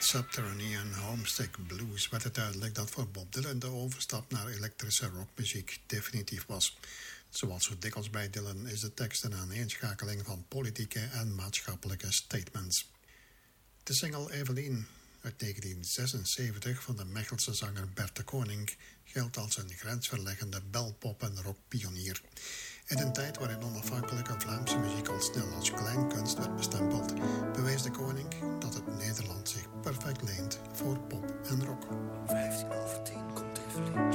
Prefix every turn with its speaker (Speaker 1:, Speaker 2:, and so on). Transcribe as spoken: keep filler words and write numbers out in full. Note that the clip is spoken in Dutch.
Speaker 1: met Subterranean Homesick Blues werd het duidelijk dat voor Bob Dylan de overstap naar elektrische rockmuziek definitief was. Zoals zo dikwijls bij Dylan is de tekst een aaneenschakeling van politieke en maatschappelijke statements. De single Evelien uit negentien zesenzeventig van de Mechelse zanger Bert de Koning geldt als een grensverleggende belpop- en rockpionier. In een tijd waarin onafhankelijke Vlaamse muziek al snel als kleinkunst werd bestempeld, bewees de Koning dat het Nederland zich perfect leent voor pop en rock.
Speaker 2: vijftien over tien komt Evelien.